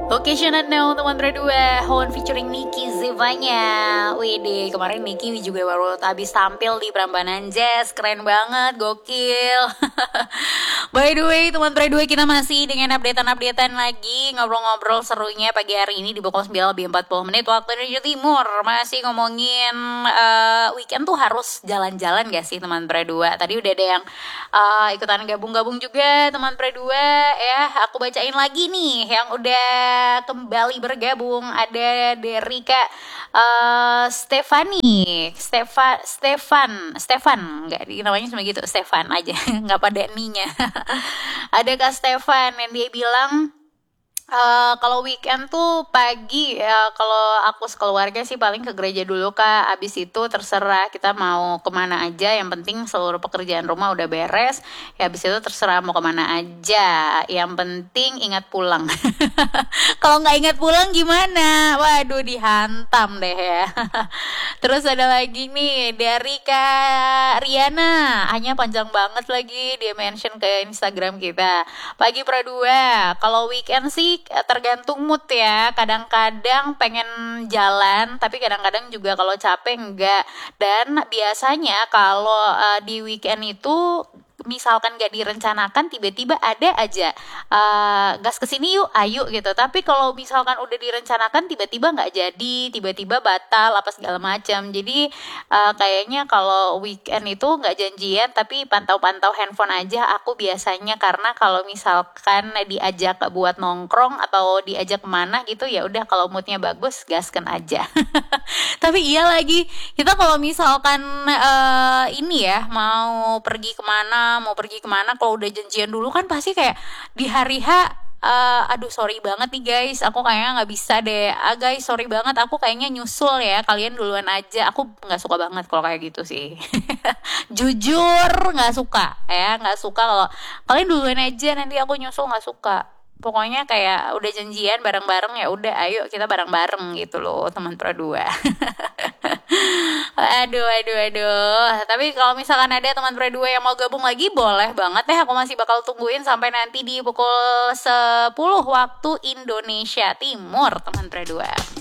Location Unknown teman berdua, Hon featuring Niki Zevanya. Wih, kemarin Niki juga baru habis tampil di Prambanan Jazz. Keren banget, gokil. By the way, teman berdua, kita masih dengan updatean lagi. Ngobrol-ngobrol serunya pagi hari ini di pukul 9:40 waktu Indonesia Timur. Masih ngomongin weekend tuh harus jalan-jalan gak sih teman berdua. Tadi udah ada yang ikutan gabung-gabung juga teman berdua ya. Aku bacain lagi nih yang udah kembali bergabung. Ada Derika Stefan nggak namanya cuma gitu, Stefan aja nggak pada ninya. Ada Kak Stefan yang dia bilang kalau weekend tuh pagi ya, kalau aku sekeluarga sih paling ke gereja dulu Kak. Abis itu terserah kita mau kemana aja. Yang penting seluruh pekerjaan rumah udah beres. Ya abis itu terserah mau kemana aja. Yang penting ingat pulang. Kalau nggak ingat pulang gimana? Waduh, dihantam deh ya. Terus ada lagi nih dari Kak Riana. Hanya panjang banget lagi dia mention ke Instagram kita. Pagi Pradua, kalau weekend sih tergantung mood ya. Kadang-kadang pengen jalan, tapi kadang-kadang juga kalau capek enggak. Dan biasanya kalau di weekend itu misalkan gak direncanakan, tiba-tiba ada aja gas kesini yuk, ayo gitu. Tapi kalau misalkan udah direncanakan, tiba-tiba gak jadi, tiba-tiba batal apa segala macam. Jadi kayaknya kalau weekend itu gak janjian, tapi pantau-pantau handphone aja aku biasanya. Karena kalau misalkan diajak buat nongkrong atau diajak kemana gitu, ya udah kalau moodnya bagus, gaskan aja. Tapi iya lagi, kita kalau misalkan ini ya mau pergi kemana, kalau udah janjian dulu kan pasti kayak di hari H, aduh sorry banget nih guys, aku kayaknya nggak bisa deh. Guys sorry banget, aku kayaknya nyusul ya, kalian duluan aja. Aku nggak suka banget kalau kayak gitu sih. Jujur nggak suka kalau kalian duluan aja, nanti aku nyusul, nggak suka. Pokoknya kayak udah janjian bareng-bareng, ya udah ayo kita bareng-bareng gitu loh teman Pro 2. Aduh. Tapi kalau misalkan ada teman Pro 2 yang mau gabung lagi, boleh banget deh. Aku masih bakal tungguin sampai nanti di pukul 10 waktu Indonesia Timur, teman Pro 2.